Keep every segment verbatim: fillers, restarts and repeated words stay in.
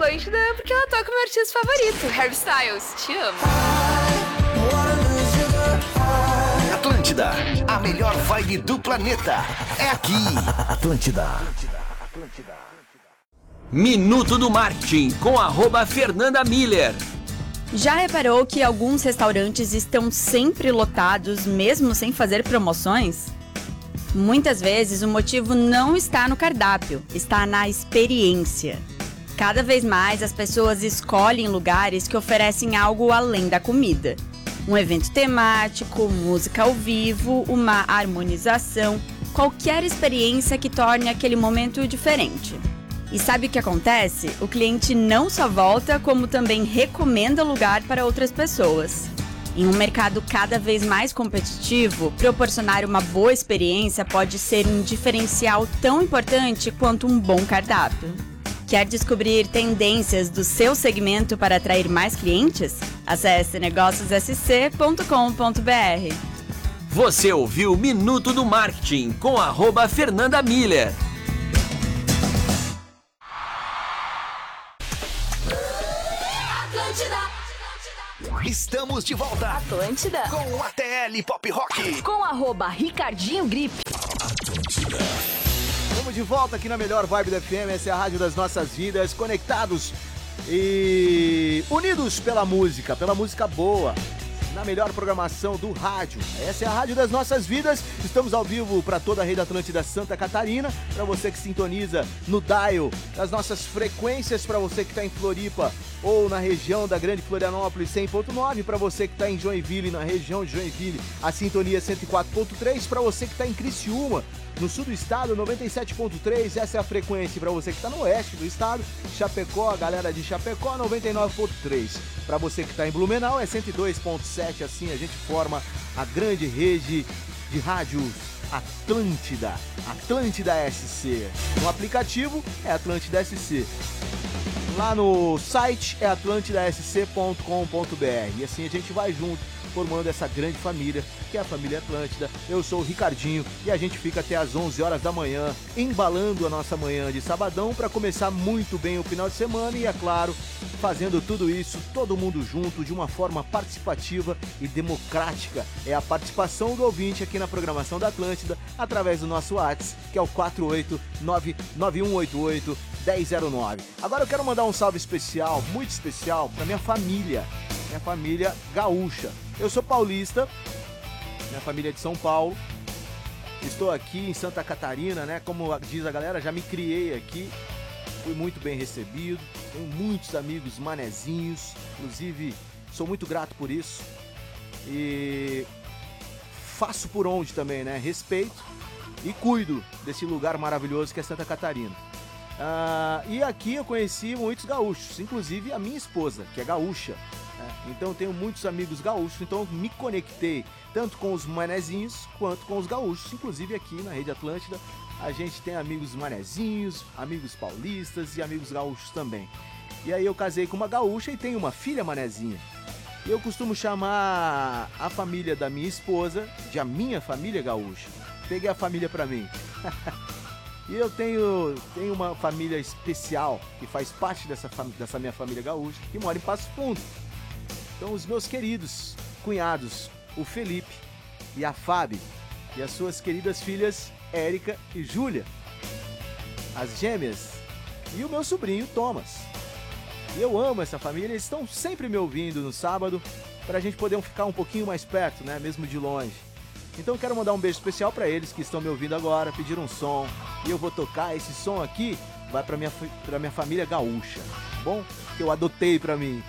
Atlântida porque ela toca o meu artista favorito, Harry Styles. Te amo. Atlântida, a melhor vibe do planeta. É aqui. Atlântida. Minuto do Marketing com arroba Fernanda Miller. Já reparou que alguns restaurantes estão sempre lotados, mesmo sem fazer promoções? Muitas vezes o motivo não está no cardápio, está na experiência. Cada vez mais as pessoas escolhem lugares que oferecem algo além da comida. Um evento temático, música ao vivo, uma harmonização, qualquer experiência que torne aquele momento diferente. E sabe o que acontece? O cliente não só volta, como também recomenda o lugar para outras pessoas. Em um mercado cada vez mais competitivo, proporcionar uma boa experiência pode ser um diferencial tão importante quanto um bom cardápio. Quer descobrir tendências do seu segmento para atrair mais clientes? Acesse negócios s c ponto com ponto b r. Você ouviu Minuto do Marketing com arroba Fernanda Miller. Estamos de volta. Atlântida. Com o A T L Pop Rock. Com arroba Ricardinho Grip. Atlântida. Estamos de volta aqui na melhor vibe da F M. Essa é a rádio das nossas vidas. Conectados e unidos pela música, pela música boa. Na melhor programação do rádio. Essa é a rádio das nossas vidas. Estamos ao vivo para toda a rede Atlântida Santa Catarina. Para você que sintoniza no dial das nossas frequências, para você que está em Floripa ou na região da Grande Florianópolis cem ponto nove, para você que está em Joinville, na região de Joinville, a sintonia cento e quatro ponto três, para você que está em Criciúma, no sul do estado, noventa e sete ponto três, essa é a frequência. Para você que está no oeste do estado, Chapecó, a galera de Chapecó, noventa e nove ponto três. Para você que está em Blumenau, é cento e dois ponto sete, assim a gente forma a grande rede de rádios Atlântida, Atlântida S C. No aplicativo é Atlântida S C. Lá no site é atlântida s c ponto com ponto b r. E assim a gente vai junto, formando essa grande família, que é a família Atlântida. Eu sou o Ricardinho e a gente fica até às onze horas da manhã, embalando a nossa manhã de sabadão para começar muito bem o final de semana e, é claro, fazendo tudo isso, todo mundo junto, de uma forma participativa e democrática. É a participação do ouvinte aqui na programação da Atlântida, através do nosso WhatsApp, que é o quatro oito nove nove um oito oito um zero zero nove. Agora eu quero mandar um salve especial, muito especial, para minha família, minha família gaúcha. Eu sou paulista, minha família é de São Paulo, estou aqui em Santa Catarina, né? Como diz a galera, já me criei aqui, fui muito bem recebido, tenho muitos amigos manezinhos, inclusive sou muito grato por isso e faço por onde também, né? Respeito e cuido desse lugar maravilhoso que é Santa Catarina. Ah, e aqui eu conheci muitos gaúchos, inclusive a minha esposa, que é gaúcha. Então eu tenho muitos amigos gaúchos, então eu me conectei tanto com os manezinhos quanto com os gaúchos, inclusive aqui na Rede Atlântida a gente tem amigos manezinhos, amigos paulistas e amigos gaúchos também. E aí eu casei com uma gaúcha e tenho uma filha manezinha. E eu costumo chamar a família da minha esposa de a minha família gaúcha. Peguei a família pra mim. E eu tenho, tenho uma família especial que faz parte dessa, dessa minha família gaúcha, que mora em Passo Fundo. Então os meus queridos cunhados, o Felipe e a Fábio, e as suas queridas filhas Érica e Júlia, as gêmeas, e o meu sobrinho Thomas. E eu amo essa família, eles estão sempre me ouvindo no sábado, para a gente poder ficar um pouquinho mais perto, né, mesmo de longe. Então eu quero mandar um beijo especial para eles que estão me ouvindo agora, pediram um som, e eu vou tocar esse som aqui, vai para minha, pra minha família gaúcha, tá bom? Que eu adotei para mim.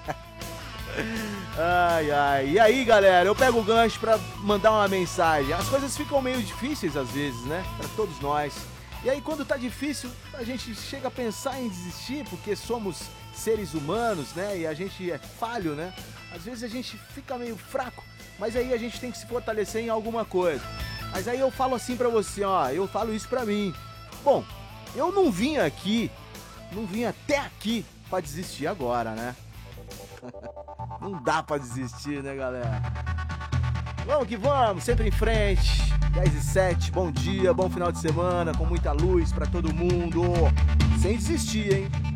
Ai, ai. E aí, galera, eu pego o gancho pra mandar uma mensagem. As coisas ficam meio difíceis às vezes, né? Pra todos nós. E aí, quando tá difícil, a gente chega a pensar em desistir, porque somos seres humanos, né? E a gente é falho, né? Às vezes a gente fica meio fraco, mas aí a gente tem que se fortalecer em alguma coisa. Mas aí eu falo assim pra você, ó, eu falo isso pra mim. Bom, eu não vim aqui, não vim até aqui pra desistir agora, né? Não dá pra desistir, né, galera? Vamos que vamos, sempre em frente. dez e sete, bom dia, bom final de semana, com muita luz pra todo mundo. Sem desistir, hein?